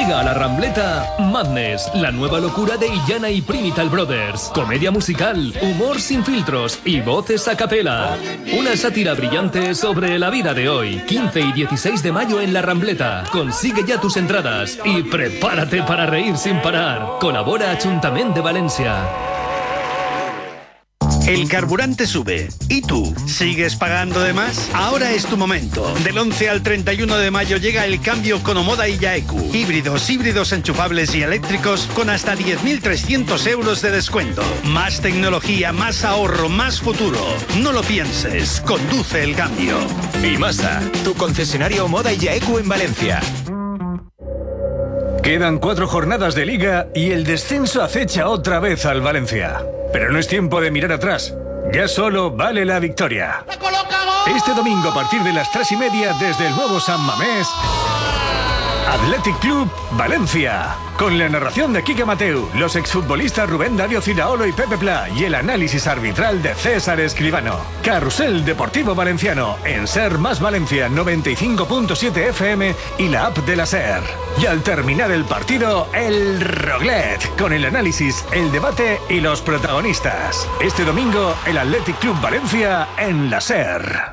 Llega a la Rambleta Madness, la nueva locura de Illana y Primital Brothers. Comedia musical, humor sin filtros y voces a capela. Una sátira brillante sobre la vida de hoy. 15 y 16 de mayo en la Rambleta. Consigue ya tus entradas y prepárate para reír sin parar. Colabora Ayuntamiento de Valencia. El carburante sube. ¿Y tú? ¿Sigues pagando de más? Ahora es tu momento. Del 11 al 31 de mayo llega el cambio con Omoda y Yaeku. Híbridos enchufables y eléctricos con hasta 10.300 euros de descuento. Más tecnología, más ahorro, más futuro. No lo pienses. Conduce el cambio. Imasa, tu concesionario Omoda y Yaeku en Valencia. Quedan 4 jornadas de Liga y el descenso acecha otra vez al Valencia. Pero no es tiempo de mirar atrás. Ya solo vale la victoria. Este domingo a partir de las 3:30 desde el nuevo San Mamés, Athletic Club Valencia. Con la narración de Quique Mateu, los exfutbolistas Rubén Darío Ciraolo y Pepe Pla y el análisis arbitral de César Escribano. Carrusel Deportivo Valenciano en SER más Valencia 95.7 FM y la app de la SER. Y al terminar el partido, el Roglet, con el análisis, el debate y los protagonistas. Este domingo, el Athletic Club Valencia en la SER.